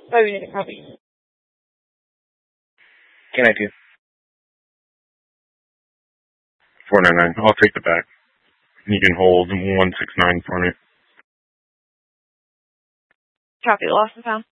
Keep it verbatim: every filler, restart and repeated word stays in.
Copy, copy. Can I do? four nine nine. I'll take the back. You can hold one six nine for me. Copy, lost and found.